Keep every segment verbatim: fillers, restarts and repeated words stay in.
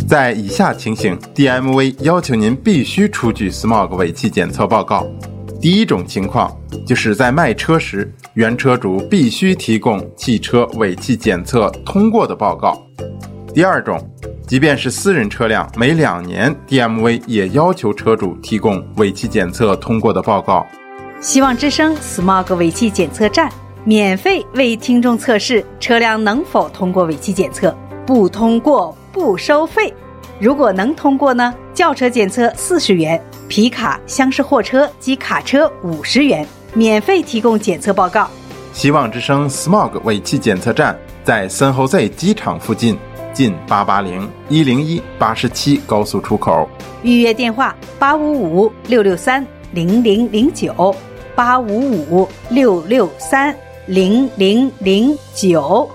在以下情形 D M V 要求您必须出具 S M O G 尾气检测报告。第一种情况就是在卖车时，原车主必须提供汽车尾气检测通过的报告。第二种，即便是私人车辆，每两年 D M V 也要求车主提供尾气检测通过的报告。 希望之声 S M O G 尾气检测站免费为听众测试车辆能否通过尾气检测，不通过不收费。如果能通过呢，轿车检测四十元，皮卡、厢式货车及卡车五十元，免费提供检测报告。 希望之声 S M O G 尾气检测站在森侯 Z 机场附近，近八八零一零一八十七高速出口。 预约电话八五五六六三零零零九八五五六六三零零零九。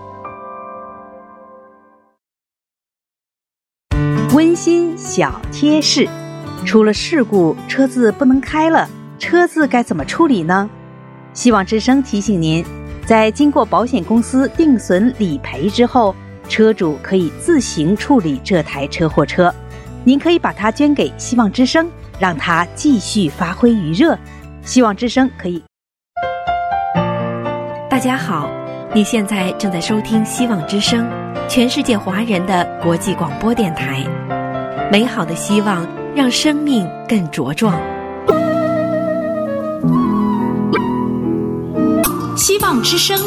温馨小贴士：出了事故，车子不能开了，车子该怎么处理呢？希望之声提醒您，在经过保险公司定损理赔之后，车主可以自行处理这台车或车。您可以把它捐给希望之声，让它继续发挥余热。希望之声可以。 大家好，你现在正在收听希望之声，全世界华人的国际广播电台。美好的希望让生命更茁壮。 希望之声。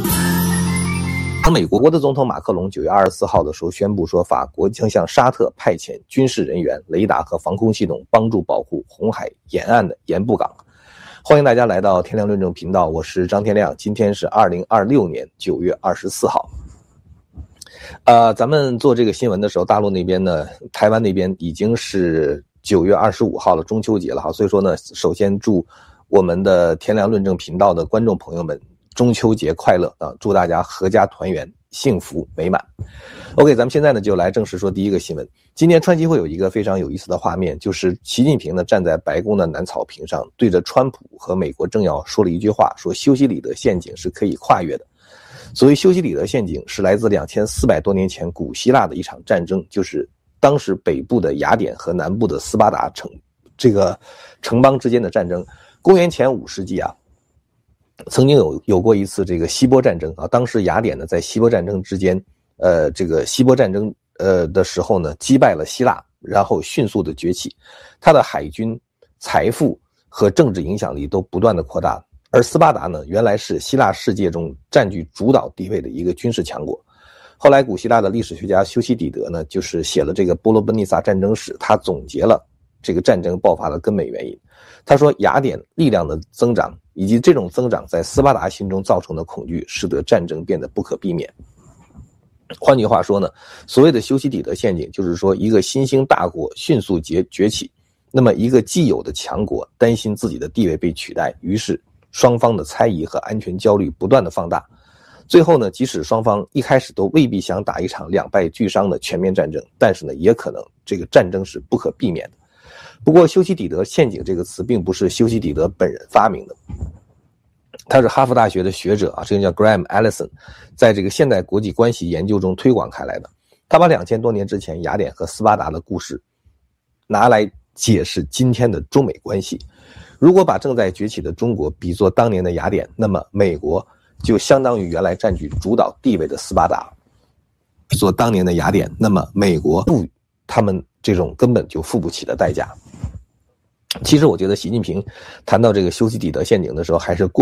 美国的总统马克龙九月二十四号的时候宣布说，法国将向沙特派遣军事人员、雷达和防空系统，帮助保护红海沿岸的盐步港。欢迎大家来到天亮论证频道，我是张天亮。今天是二零二六年九月二十四号。呃，咱们做这个新闻的时候，大陆那边呢，台湾那边已经是九月二十五号了，中秋节了哈。所以说呢，首先祝我们的天亮论证频道的观众朋友们中秋节快乐啊！祝大家阖家团圆，幸福美满。OK， 咱们现在呢就来正式说第一个新闻。今年川西会有一个非常有意思的画面，就是习近平呢站在白宫的南草坪上，对着川普和美国政要说了一句话，说修昔底德陷阱是可以跨越的。所谓修昔底德陷阱，是来自两千四百多年前古希腊的一场战争，就是当时北部的雅典和南部的斯巴达城这个城邦之间的战争。公元前五世纪啊，曾经有有过一次这个希波战争啊，当时雅典呢在希波战争之间，呃，这个希波战争呃的时候呢，击败了希腊，然后迅速的崛起，他的海军、财富和政治影响力都不断的扩大。而斯巴达呢，原来是希腊世界中占据主导地位的一个军事强国。后来古希腊的历史学家修昔底德呢，就是写了这个波罗奔尼撒战争史，他总结了这个战争爆发的根本原因。他说，雅典力量的增长以及这种增长在斯巴达心中造成的恐惧，使得战争变得不可避免。换句话说呢，所谓的修昔底德陷阱，就是说一个新兴大国迅速崛崛起，那么一个既有的强国担心自己的地位被取代，于是双方的猜疑和安全焦虑不断的放大。最后呢，即使双方一开始都未必想打一场两败俱伤的全面战争，但是呢，也可能这个战争是不可避免的。不过修昔底德陷阱这个词并不是修昔底德本人发明的，他是哈佛大学的学者啊，这个叫 Graham Allison， 在这个现代国际关系研究中推广开来的。他把两千多年之前雅典和斯巴达的故事拿来解释今天的中美关系。如果把正在崛起的中国比作当年的雅典，那么美国就相当于原来占据主导地位的斯巴达；比作当年的雅典，那么美国不他们这种根本就付不起的代价。其实我觉得习近平谈到这个修昔底德陷阱的时候，还是过